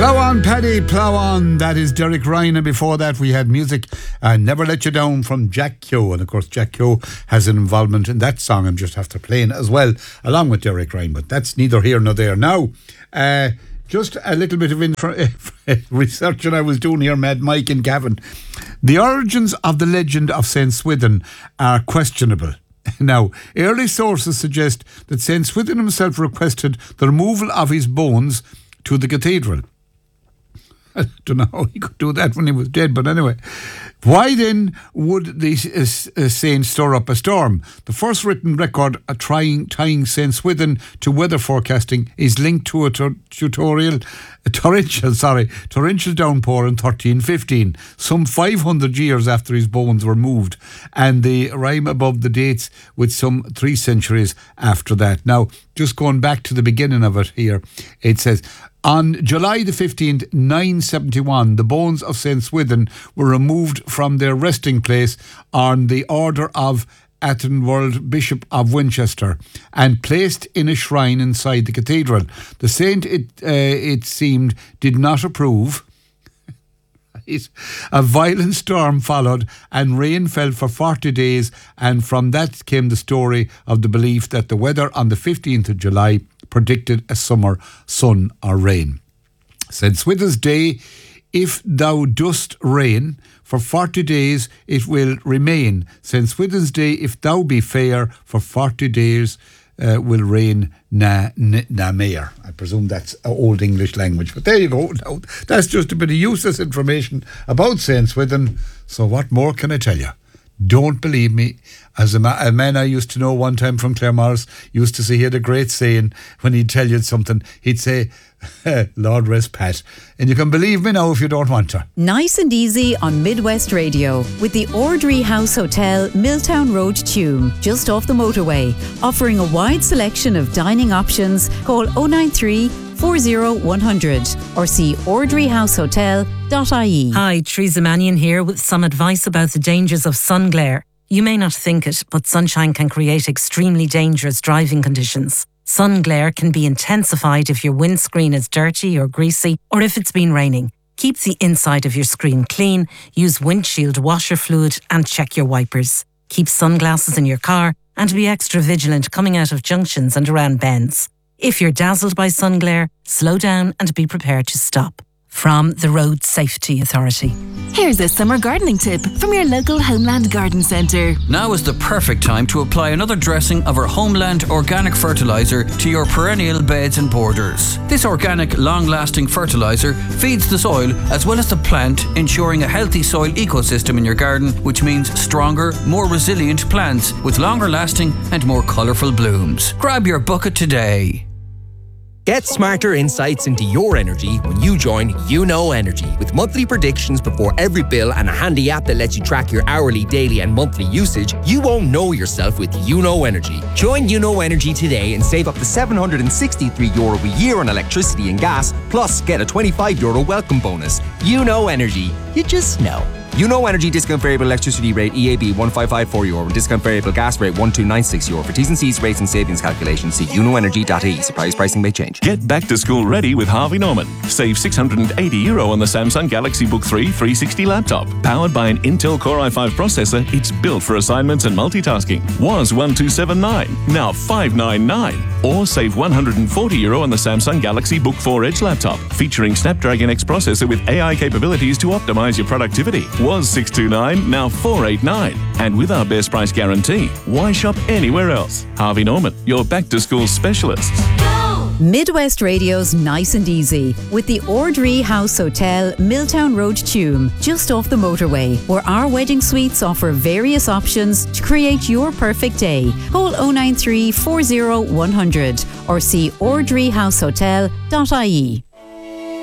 Plough on, Paddy, plough on. That is Derek Ryan. And before that, we had music, Never Let You Down from Jack Keogh. And of course, Jack Keogh has an involvement in that song I'm just after playing as well, along with Derek Ryan. But that's neither here nor there. Now, just a little bit of research that I was doing here, Mad Mike and Gavin. The origins of the legend of St. Swithin are questionable. Now, early sources suggest that St. Swithin himself requested the removal of his bones to the cathedral. I don't know how he could do that when he was dead, but anyway. Why then would the saint stir up a storm? The first written record tying St. Swithin to weather forecasting is linked to a torrential downpour in 1315, some 500 years after his bones were moved, and they rhyme above the dates with some 3 centuries after that. Now, just going back to the beginning of it here, it says, on July the 15th, 971, the bones of St. Swithin were removed from their resting place on the order of Athenwold, Bishop of Winchester, and placed in a shrine inside the cathedral. The saint, it seemed, did not approve. A violent storm followed and rain fell for 40 days, and from that came the story of the belief that the weather on the 15th of July predicted a summer sun or rain. St. Swithin's Day, if thou dost reign, for 40 days it will remain. St. Swithin's Day, if thou be fair, for 40 days will reign na mayor. I presume that's Old English language, but there you go. Now, that's just a bit of useless information about St. Swithin. So what more can I tell you? Don't believe me. As a man I used to know one time from Claremorris used to say, he had a great saying when he'd tell you something, he'd say, Lord rest Pat. And you can believe me now if you don't want to. Nice and easy on Midwest Radio with the Ordry House Hotel, Milltown Road, Tuam, just off the motorway. Offering a wide selection of dining options. Call 093 40100 or see ordryhousehotel.ie. Hi, Teresa Mannion here with some advice about the dangers of sun glare. You may not think it, but sunshine can create extremely dangerous driving conditions. Sun glare can be intensified if your windscreen is dirty or greasy, or if it's been raining. Keep the inside of your screen clean, use windshield washer fluid, and check your wipers. Keep sunglasses in your car and be extra vigilant coming out of junctions and around bends. If you're dazzled by sun glare, slow down and be prepared to stop. From the Road Safety Authority. Here's a summer gardening tip from your local Homeland Garden Centre. Now is the perfect time to apply another dressing of our Homeland organic fertiliser to your perennial beds and borders. This organic, long-lasting fertiliser feeds the soil as well as the plant, ensuring a healthy soil ecosystem in your garden, which means stronger, more resilient plants with longer lasting and more colourful blooms. Grab your bucket today. Get smarter insights into your energy when you join YouKnow Energy. With monthly predictions before every bill and a handy app that lets you track your hourly, daily and monthly usage, you won't know yourself with YouKnow Energy. Join YouKnow Energy today and save up to €763 a year on electricity and gas, plus get a €25 welcome bonus. YouKnow Energy. You just know. YouKnow Energy discount variable electricity rate EAB €1554 and discount variable gas rate €1296. For T's and C's, rates and savings calculations, see youknowenergy.ie. Surprise pricing may change. Get back to school ready with Harvey Norman. Save €680 on the Samsung Galaxy Book 3 360 laptop. Powered by an Intel Core i5 processor, it's built for assignments and multitasking. Was $1,279, now $599. Or save €140 on the Samsung Galaxy Book 4 Edge laptop, featuring Snapdragon X processor with AI capabilities to optimize your productivity. Was $629, now $489. And with our best price guarantee, why shop anywhere else? Harvey Norman, your back-to-school specialists. Midwest Radio's Nice and Easy with the Ordry House Hotel, Milltown Road, Tuam, just off the motorway, where our wedding suites offer various options to create your perfect day. Call 093 40100 or see ordryhousehotel.ie.